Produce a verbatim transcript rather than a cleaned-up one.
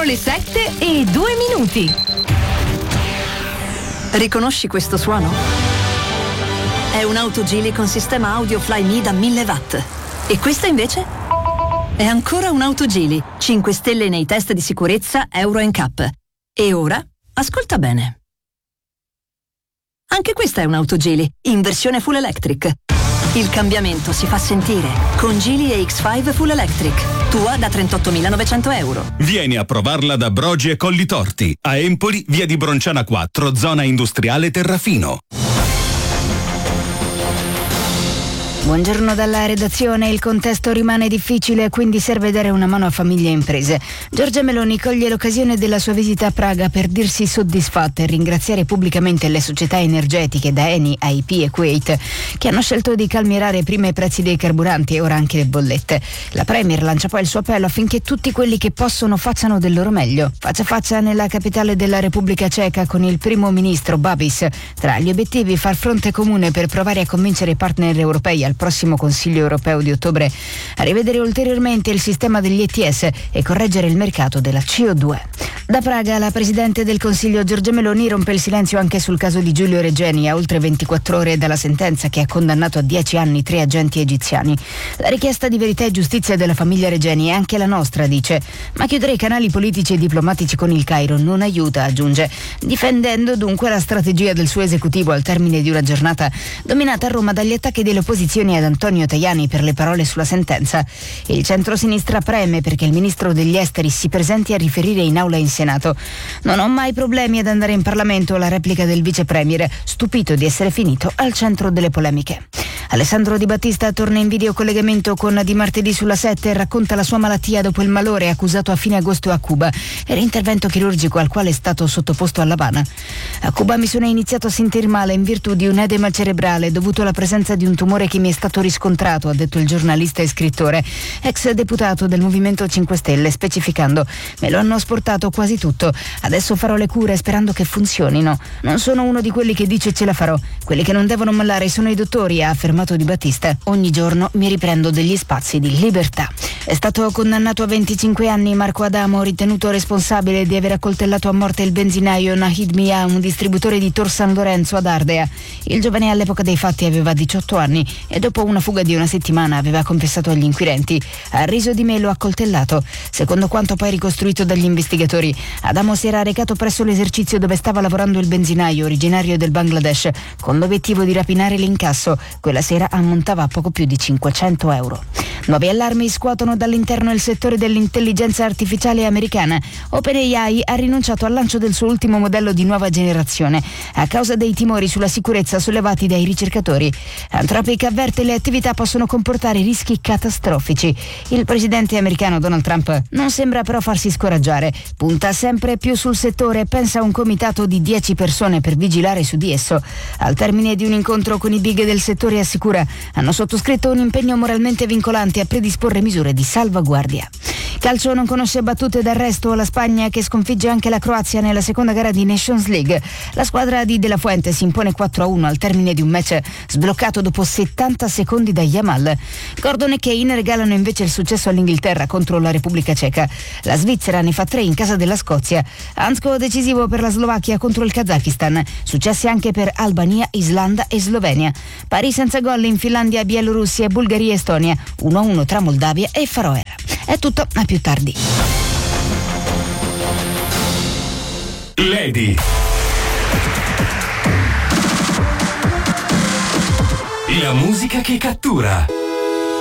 Sono le sette e due minuti. Riconosci questo suono? È un'auto Geely con sistema audio Flyme da mille watt. E questa invece? È ancora un'auto Geely, cinque stelle nei test di sicurezza Euro N C A P. E ora, ascolta bene. Anche questa è un'auto Geely, in versione full electric. Il cambiamento si fa sentire con Geely E X cinque Full Electric, tua da trentottomilanovecento euro. Vieni a provarla da Brogi e Collitorti, a Empoli, via di Bronciana quattro, zona industriale Terrafino. Buongiorno dalla redazione. Il contesto rimane difficile, quindi serve dare una mano a famiglie e imprese. Giorgia Meloni coglie l'occasione della sua visita a Praga per dirsi soddisfatta e ringraziare pubblicamente le società energetiche da Eni a I P e Kuwait che hanno scelto di calmierare prima i prezzi dei carburanti e ora anche le bollette. La Premier lancia poi il suo appello affinché tutti quelli che possono facciano del loro meglio. Faccia a faccia nella capitale della Repubblica Ceca con il primo ministro Babis. Tra gli obiettivi far fronte comune per provare a convincere i partner europei al prossimo Consiglio europeo di ottobre a rivedere ulteriormente il sistema degli E T S e correggere il mercato della C O due. Da Praga la Presidente del Consiglio Giorgia Meloni rompe il silenzio anche sul caso di Giulio Regeni a oltre ventiquattro ore dalla sentenza che ha condannato a dieci anni tre agenti egiziani. La richiesta di verità e giustizia della famiglia Regeni è anche la nostra, dice, ma chiudere i canali politici e diplomatici con il Cairo non aiuta, aggiunge, difendendo dunque la strategia del suo esecutivo al termine di una giornata dominata a Roma dagli attacchi delle opposizioni ad Antonio Tajani per le parole sulla sentenza. Il centrosinistra preme perché il ministro degli esteri si presenti a riferire in aula in Senato. Non ho mai problemi ad andare in Parlamento, la replica del vice premier, stupito di essere finito al centro delle polemiche. Alessandro Di Battista torna in videocollegamento con Di Martedì sulla sette e racconta la sua malattia dopo il malore accusato a fine agosto a Cuba e l'intervento chirurgico al quale è stato sottoposto a L'Avana. A Cuba mi sono iniziato a sentir male in virtù di un edema cerebrale dovuto alla presenza di un tumore che mi è stato riscontrato, ha detto il giornalista e scrittore, ex deputato del Movimento cinque Stelle, specificando: me lo hanno asportato quasi tutto, adesso farò le cure sperando che funzionino. Non sono uno di quelli che dice ce la farò, quelli che non devono mollare sono i dottori, ha affermato Di Battista. Ogni giorno mi riprendo degli spazi di libertà. È stato condannato a venticinque anni Marco Adamo, ritenuto responsabile di aver accoltellato a morte il benzinaio Nahid Mia, un distributore di Tor San Lorenzo ad Ardea. Il giovane all'epoca dei fatti aveva diciotto anni e dopo una fuga di una settimana aveva confessato agli inquirenti. A riso di me l'ho accoltellato. Secondo quanto poi ricostruito dagli investigatori, Adamo si era recato presso l'esercizio dove stava lavorando il benzinaio, originario del Bangladesh, con l'obiettivo di rapinare l'incasso. Quella sera ammontava a poco più di cinquecento euro. Nuovi allarmi scuotono dall'interno il settore dell'intelligenza artificiale americana. OpenAI ha rinunciato al lancio del suo ultimo modello di nuova generazione a causa dei timori sulla sicurezza sollevati dai ricercatori. Anthropic avverte le attività possono comportare rischi catastrofici. Il presidente americano Donald Trump non sembra però farsi scoraggiare. Punta sempre più sul settore e pensa a un comitato di dieci persone per vigilare su di esso. Al termine di un incontro con i big del settore assicura hanno sottoscritto un impegno moralmente vincolante a predisporre misure di salvaguardia. Calcio non conosce battute d'arresto, la Spagna che sconfigge anche la Croazia nella seconda gara di Nations League. La squadra di De La Fuente si impone quattro a uno al termine di un match sbloccato dopo settanta secondi da Yamal. Gordon e Kane regalano invece il successo all'Inghilterra contro la Repubblica Ceca. La Svizzera ne fa tre in casa della Scozia. Hansko decisivo per la Slovacchia contro il Kazakistan. Successi anche per Albania, Islanda e Slovenia. Pari senza gol in Finlandia, Bielorussia, Bulgaria e Estonia. uno a uno tra Moldavia e Faroe. È tutto, a più tardi. Lady. La musica che cattura.